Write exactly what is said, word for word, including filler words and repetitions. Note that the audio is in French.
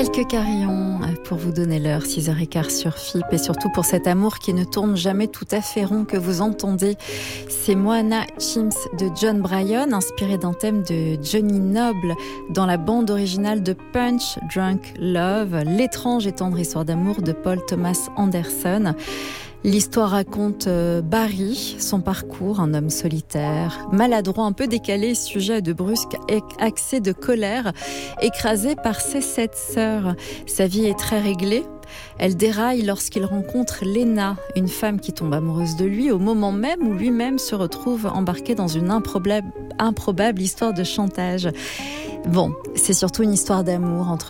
Quelques carillons pour vous donner l'heure, six heures quinze sur F I P, et surtout pour cet amour qui ne tourne jamais tout à fait rond que vous entendez. C'est Moana Chimps de Jon Brion, inspiré d'un thème de Johnny Noble dans la bande originale de Punch Drunk Love, l'étrange et tendre histoire d'amour de Paul Thomas Anderson. L'histoire raconte Barry, son parcours, un homme solitaire, maladroit, un peu décalé, sujet à de brusques accès de colère, écrasé par ses sept sœurs. Sa vie est très réglée. Elle déraille lorsqu'il rencontre Lena, une femme qui tombe amoureuse de lui au moment même où lui-même se retrouve embarqué dans une improbable, improbable histoire de chantage. Bon, c'est surtout une histoire d'amour entre